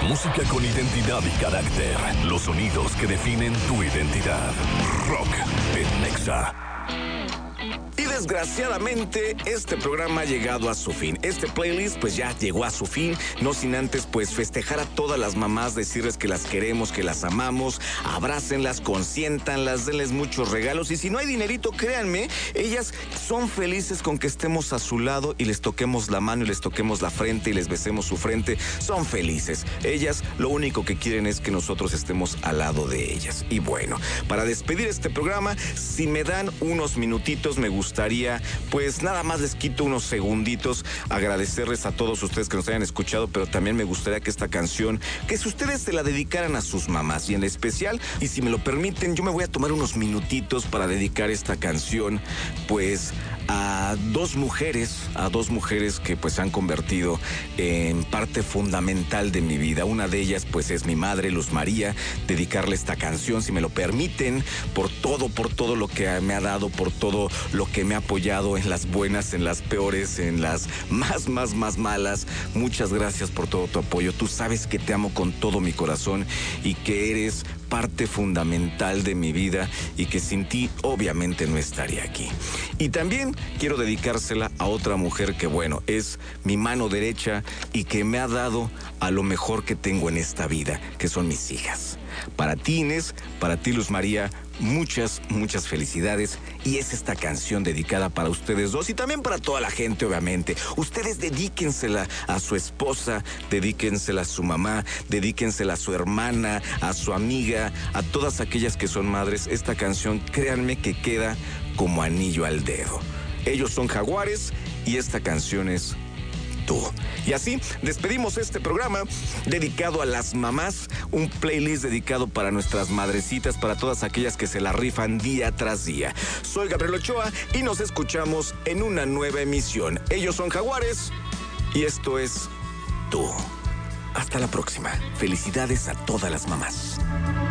Música con identidad y carácter. Los sonidos que definen tu identidad. Rock en Nexa. Y desgraciadamente este programa ha llegado a su fin. Este playlist pues ya llegó a su fin. No sin antes pues festejar a todas las mamás, decirles que las queremos, que las amamos. Abrácenlas, consiéntanlas, denles muchos regalos. Y si no hay dinerito, créanme, ellas son felices con que estemos a su lado y les toquemos la mano y les toquemos la frente y les besemos su frente. Son felices. Ellas lo único que quieren es que nosotros estemos al lado de ellas. Y bueno, para despedir este programa, si me dan unos minutitos, me gustaría, pues nada más les quito unos segunditos, agradecerles a todos ustedes que nos hayan escuchado, pero también me gustaría que esta canción, que si ustedes se la dedicaran a sus mamás, y en especial, y si me lo permiten, yo me voy a tomar unos minutitos para dedicar esta canción, pues a dos mujeres que pues se han convertido en parte fundamental de mi vida. Una de ellas pues es mi madre, Luz María. Dedicarle esta canción, si me lo permiten, por todo lo que me ha dado, por todo lo que me ha apoyado en las buenas, en las peores, en las más malas. Muchas gracias por todo tu apoyo. Tú sabes que te amo con todo mi corazón y que eres parte fundamental de mi vida y que sin ti obviamente no estaría aquí. Y también quiero dedicársela a otra mujer que bueno, es mi mano derecha y que me ha dado a lo mejor que tengo en esta vida, que son mis hijas. Para ti, Inés, para ti, Luz María, muchas felicidades. Y es esta canción dedicada para ustedes dos y también para toda la gente, obviamente. Ustedes dedíquensela a su esposa, dedíquensela a su mamá, dedíquensela a su hermana, a su amiga, a todas aquellas que son madres. Esta canción, créanme que queda como anillo al dedo. Ellos son Jaguares y esta canción es Tú. Y así despedimos este programa dedicado a las mamás, un playlist dedicado para nuestras madrecitas, para todas aquellas que se la rifan día tras día. Soy Gabriel Ochoa y nos escuchamos en una nueva emisión. Ellos son Jaguares y esto es Tú. Hasta la próxima. Felicidades a todas las mamás.